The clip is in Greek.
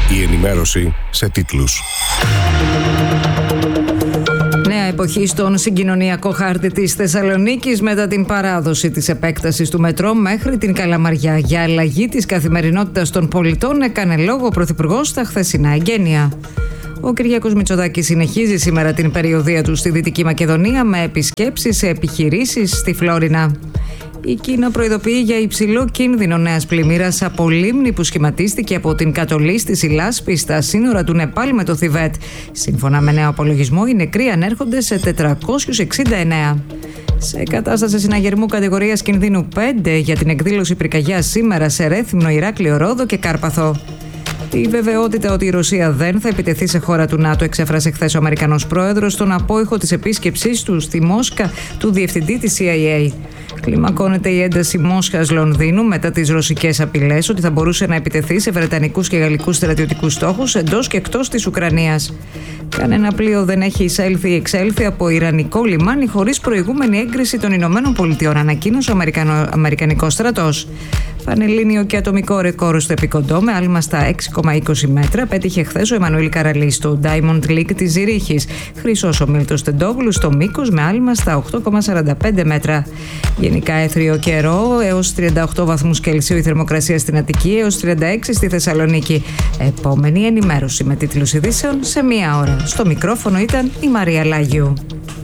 Η ενημέρωση σε τίτλους. Νέα εποχή στον συγκοινωνιακό χάρτη της Θεσσαλονίκης μετά την παράδοση της επέκτασης του μετρό μέχρι την Καλαμαριά. Για αλλαγή της καθημερινότητας των πολιτών έκανε λόγο ο Πρωθυπουργός στα χθεσινά εγγένεια. Ο Κυριάκος Μητσοτάκης συνεχίζει σήμερα την περιοδεία του στη Δυτική Μακεδονία με επισκέψεις σε επιχειρήσεις στη Φλόρινα. Η Κίνα προειδοποιεί για υψηλό κίνδυνο νέας πλημμύρας από λίμνη που σχηματίστηκε από την κατολή στη Λάσπη στα σύνορα του Νεπάλ με το Θιβέτ. Σύμφωνα με νέο απολογισμό, οι νεκροί ανέρχονται σε 469. Σε κατάσταση συναγερμού κατηγορίας κινδύνου 5 για την εκδήλωση πυρκαγιάς σήμερα σε Ρέθυμνο, Ηράκλειο, Ρόδο και Κάρπαθο. Τη βεβαιότητα ότι η Ρωσία δεν θα επιτεθεί σε χώρα του ΝΑΤΟ εξέφρασε χθες ο Αμερικανός πρόεδρος στον απόϊχο της επίσκεψής του στη Μόσχα του διευθυντή της CIA. Κλιμακώνεται η ένταση Μόσχας-Λονδίνου μετά τις ρωσικές απειλές ότι θα μπορούσε να επιτεθεί σε βρετανικούς και γαλλικούς στρατιωτικούς στόχους εντός και εκτός της Ουκρανίας. Κανένα πλοίο δεν έχει εισέλθει ή εξέλθει από ιρανικό λιμάνι χωρίς προηγούμενη έγκριση των Ηνωμένων Πολιτειών, ανακοίνωσε ο Αμερικανικός στρατός. Πανελλήνιο και ατομικό ρεκόρ στο επικοντό με άλμα στα 6,20 μέτρα πέτυχε χθες ο Εμμανουήλ Καραλής στο Diamond League της Ζηρίχης. Χρυσός ο Μίλτος Τεντόγλου στο μήκος με άλμα στα 8,45 μέτρα. Γενικά έθριο καιρό, έως 38 βαθμούς Κελσίου η θερμοκρασία στην Αττική, έως 36 στη Θεσσαλονίκη. Επόμενη ενημέρωση με τίτλους ειδήσεων σε 1 ώρα. Στο μικρόφωνο ήταν η Μαρία Λάγιου.